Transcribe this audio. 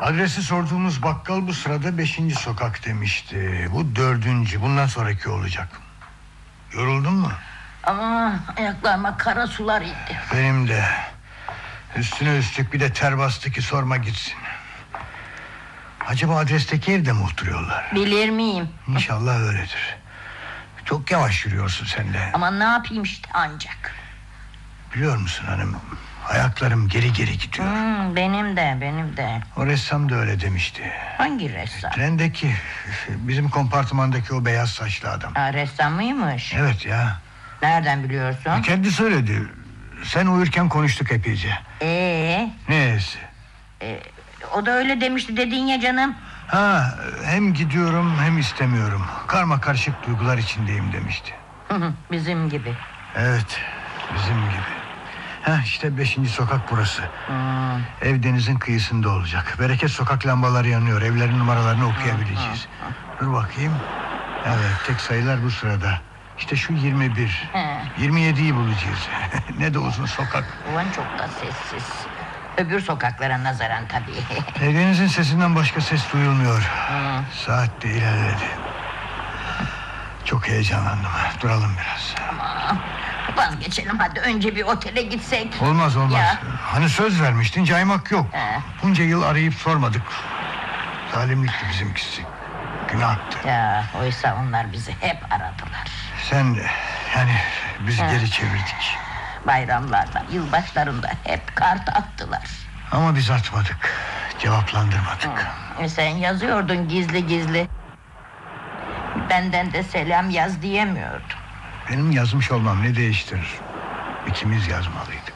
Adresi sorduğumuz bakkal bu sırada 5. sokak demişti. Bu 4. bundan sonraki olacak. Yoruldun mu? Ama ayaklarıma kara sular indi. Benim de. Üstüne üstlük bir de ter bastı ki sorma gitsin. Acaba adresteki evde mi oturuyorlar? Bilir miyim? İnşallah öyledir. Çok yavaş yürüyorsun sen de. Ama ne yapayım işte ancak. Biliyor musun hanım, ayaklarım geri geri gidiyor. Benim de. O ressam da öyle demişti. Hangi ressam? Trendeki, bizim kompartımandaki o beyaz saçlı adam. Ressam mıymış? Evet ya. Nereden biliyorsun? Kendi söyledi. Sen uyurken konuştuk epeyce. Neyse. O da öyle demişti dedin ya canım. Hem gidiyorum hem istemiyorum. Karmakarışık duygular içindeyim demişti. Bizim gibi. Evet, bizim gibi. İşte 5. sokak burası. Ev denizin kıyısında olacak. Bereket sokak lambaları yanıyor. Evlerin numaralarını okuyabileceğiz. Dur bakayım. Evet, tek sayılar bu sırada. İşte şu 21. 27'yi bulacağız. Ne de uzun sokak. Ulan çok da sessiz. Öbür sokaklara nazaran tabii. Denizin sesinden başka ses duyulmuyor. Saat de ilerledi. Çok heyecanlandım. Duralım biraz. Tamam. Vazgeçelim hadi, önce bir otele gitsek. Olmaz. Ya. Hani söz vermiştin, caymak yok. Bunca yıl arayıp sormadık. Zalimlikti bizimkisi. Günahtı. Ya oysa onlar bizi hep aradılar. Sen yani biz geri çevirdik. Bayramlarda, yılbaşlarında hep kart attılar. Ama biz atmadık. Cevaplandırmadık. Sen yazıyordun gizli gizli. Benden de selam yaz diyemiyordum. Benim yazmış olmam ne değiştirir? İkimiz yazmalıydık.